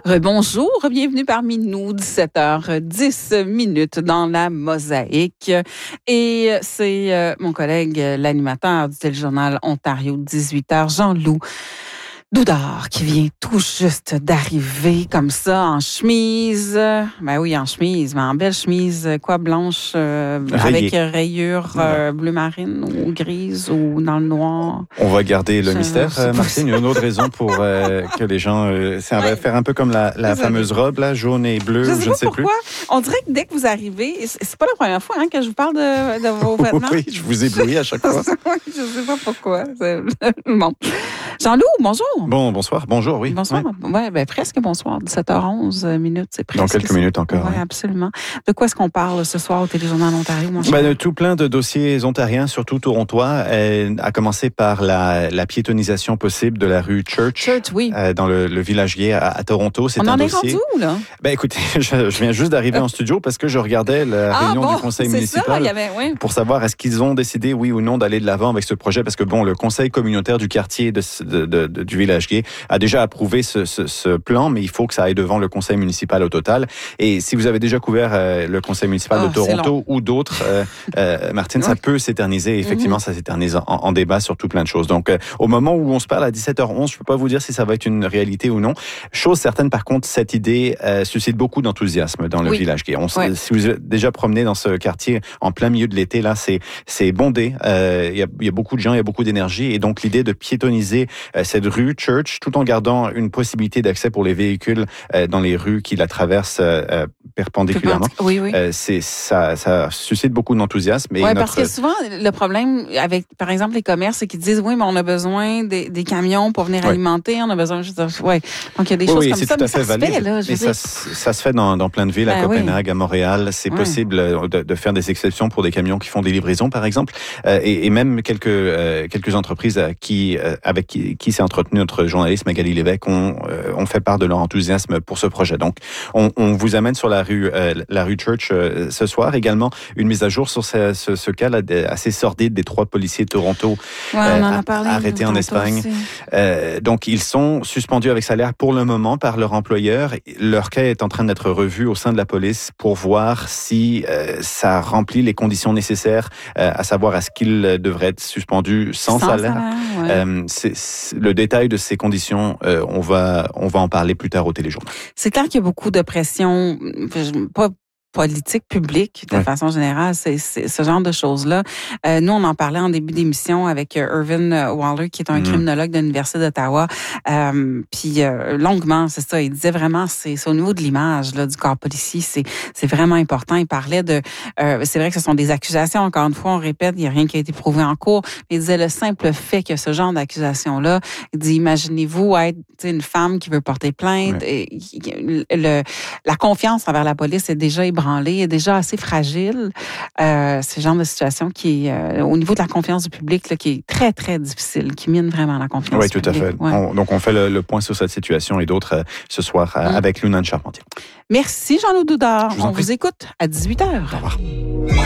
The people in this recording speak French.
Bonjour, bienvenue parmi nous, 17h10 dans la Mosaïque. Et c'est mon collègue, l'animateur du téléjournal Ontario, 18h, Jean-Loup Doudard, qui vient tout juste d'arriver comme ça, en chemise. Ben oui, en chemise, mais en belle chemise, quoi, blanche, avec rayures bleu marine ou grise ou dans le noir. On va garder le mystère, Martine. Une autre raison pour que les gens... ça va faire un peu comme la fameuse robe, là, jaune et bleue, je ne sais plus. On dirait que dès que vous arrivez, c'est pas la première fois que je vous parle de vos vêtements. Oui, je vous éblouis à chaque fois. Je sais pas pourquoi. Bon. Jean-Loup, bonjour. Bonsoir. Bonjour, oui. Bonsoir. Oui, ben, presque bonsoir. 17h11 minutes, c'est presque. Dans quelques minutes encore. Oui, absolument. De quoi est-ce qu'on parle ce soir au Téléjournal Ontario, mon cher? De tout plein de dossiers ontariens, surtout torontois, à commencer par la piétonisation possible de la rue Church, oui. Dans le village gay à Toronto. C'est un dossier. On en est rendu où, là? Écoutez, je viens juste d'arriver en studio parce que je regardais la réunion du conseil municipal pour savoir est-ce qu'ils ont décidé, oui ou non, d'aller de l'avant avec ce projet, parce que le conseil communautaire du quartier du village gay a déjà approuvé ce plan, mais il faut que ça aille devant le conseil municipal au total. Et si vous avez déjà couvert le conseil municipal de Toronto ou d'autres, Martine, ça peut s'éterniser. Effectivement, ça s'éternise en débat sur tout plein de choses. Donc, au moment où on se parle à 17h11, je peux pas vous dire si ça va être une réalité ou non. Chose certaine, par contre, cette idée suscite beaucoup d'enthousiasme dans le village gay. Si vous êtes déjà promené dans ce quartier en plein milieu de l'été, là, c'est bondé. Il y a beaucoup de gens, il y a beaucoup d'énergie. Et donc, l'idée de piétoniser cette rue Church, tout en gardant une possibilité d'accès pour les véhicules dans les rues qui la traversent perpendiculairement. Ça suscite beaucoup d'enthusisme. Parce que souvent, le problème avec, par exemple, les commerces, c'est qu'ils disent, oui, mais on a besoin des camions pour venir alimenter, on a besoin juste de... Donc, il y a des choses comme ça, mais ça se fait, là. Ça se fait dans plein de villes, à Copenhague, à Montréal. C'est possible de faire des exceptions pour des camions qui font des livraisons, par exemple. Et même quelques entreprises avec qui s'est entretenu notre journaliste Magali Lévesque ont fait part de leur enthousiasme pour ce projet. Donc, on vous amène sur la rue Church ce soir. Également, une mise à jour sur ce cas là, assez sordide des 3 policiers de Toronto arrêtés en Espagne. Donc, ils sont suspendus avec salaire pour le moment par leur employeur. Leur cas est en train d'être revu au sein de la police pour voir si ça remplit les conditions nécessaires, à savoir est-ce qu'ils devraient être suspendus sans salaire. Le détail de ces conditions, on va en parler plus tard au téléjournal. C'est clair qu'il y a beaucoup de pression, pas politique publique, de façon générale, c'est ce genre de choses-là. Nous, on en parlait en début d'émission avec Irvin Waller, qui est un criminologue de l'Université d'Ottawa. Puis longuement, c'est ça, il disait vraiment, c'est au niveau de l'image là du corps policier, c'est vraiment important. Il parlait de... c'est vrai que ce sont des accusations, encore une fois, on répète, il n'y a rien qui a été prouvé en cours, mais il disait le simple fait que ce genre d'accusation-là, il dit, imaginez-vous être une femme qui veut porter plainte, et la confiance envers la police est déjà ébranlée, est déjà assez fragile. C'est le genre de situation qui est, au niveau de la confiance du public, là, qui est très, très difficile, qui mine vraiment la confiance du public. Oui, tout à fait. Donc, on fait le point sur cette situation et d'autres ce soir avec Lunan Charpentier. Merci, Jean-Loup Doudard. On vous écoute à 18h. Au revoir.